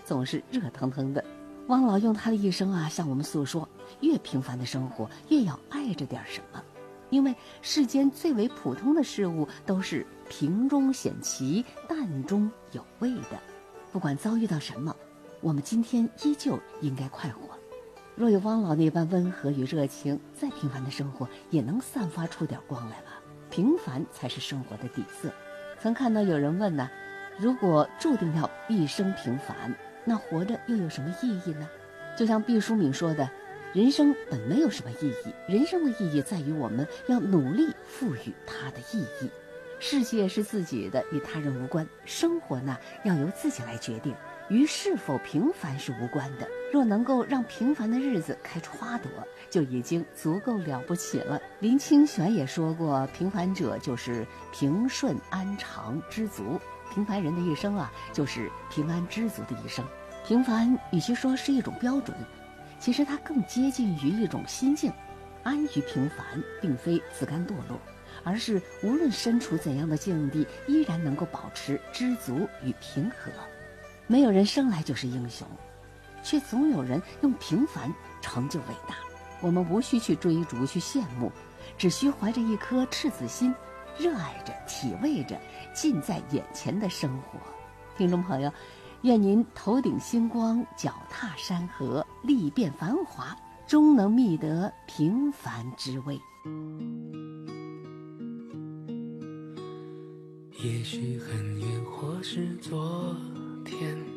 总是热腾腾的。汪老用他的一生向我们诉说，越平凡的生活越要爱着点什么，因为世间最为普通的事物都是平中显奇，淡中有味的。不管遭遇到什么，我们今天依旧应该快活。若有汪老那般温和与热情，再平凡的生活也能散发出点光来吧。平凡才是生活的底色。曾看到有人问呢，如果注定要一生平凡，那活着又有什么意义呢？就像毕淑敏说的，人生本没有什么意义，人生的意义在于我们要努力赋予它的意义。世界是自己的，与他人无关，生活呢要由自己来决定，与是否平凡是无关的。若能够让平凡的日子开出花朵，就已经足够了不起了。林清玄也说过，平凡者就是平顺安常知足，平凡人的一生就是平安知足的一生。平凡与其说是一种标准，其实它更接近于一种心境。安于平凡并非自甘堕落，而是无论身处怎样的境地，依然能够保持知足与平和。没有人生来就是英雄，却总有人用平凡成就伟大。我们无需去追逐去羡慕，只需怀着一颗赤子心，热爱着体味着近在眼前的生活。听众朋友，愿您头顶星光，脚踏山河，历遍繁华，终能觅得平凡之味。 也许很远，或是昨天。